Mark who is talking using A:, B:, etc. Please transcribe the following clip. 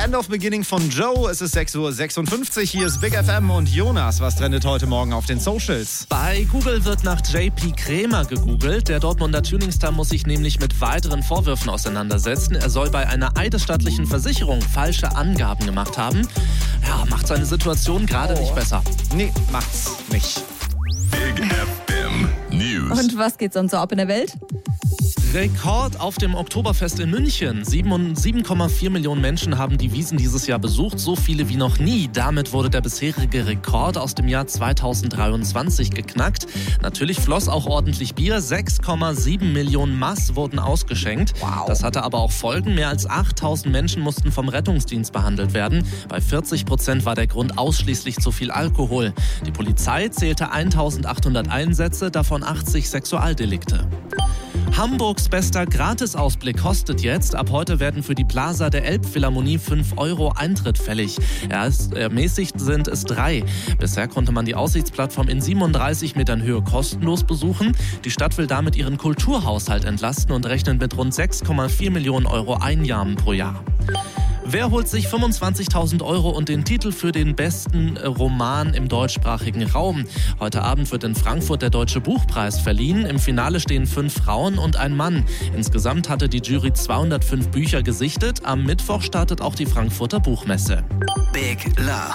A: End of Beginning von Joe. Es ist 6:56 Uhr. Hier ist Big FM und Jonas. Was trendet heute Morgen auf den Socials?
B: Bei Google wird nach JP Krämer gegoogelt. Der Dortmunder Tuningstar muss sich nämlich mit weiteren Vorwürfen auseinandersetzen. Er soll bei einer eidesstattlichen Versicherung falsche Angaben gemacht haben. Ja, macht seine Situation gerade nicht besser.
A: Nee, macht's nicht.
C: Big FM News.
D: Und was geht sonst so ab in der Welt?
B: Rekord auf dem Oktoberfest in München. 7,4 Millionen Menschen haben die Wiesn dieses Jahr besucht, so viele wie noch nie. Damit wurde der bisherige Rekord aus dem Jahr 2023 geknackt. Natürlich floss auch ordentlich Bier. 6,7 Millionen Maß wurden ausgeschenkt.
A: Wow.
B: Das hatte aber auch Folgen. Mehr als 8.000 Menschen mussten vom Rettungsdienst behandelt werden. Bei 40% war der Grund ausschließlich zu viel Alkohol. Die Polizei zählte 1.800 Einsätze, davon 80 Sexualdelikte. Hamburgs bester Gratisausblick kostet jetzt. Ab heute werden für die Plaza der Elbphilharmonie 5 € Eintritt fällig. Ermäßigt sind es 3. Bisher konnte man die Aussichtsplattform in 37 Metern Höhe kostenlos besuchen. Die Stadt will damit ihren Kulturhaushalt entlasten und rechnet mit rund 6,4 Millionen € Einnahmen pro Jahr. Wer holt sich 25.000 € und den Titel für den besten Roman im deutschsprachigen Raum? Heute Abend wird in Frankfurt der Deutsche Buchpreis verliehen. Im Finale stehen 5 Frauen und ein Mann. Insgesamt hatte die Jury 205 Bücher gesichtet. Am Mittwoch startet auch die Frankfurter Buchmesse.
C: Big Love.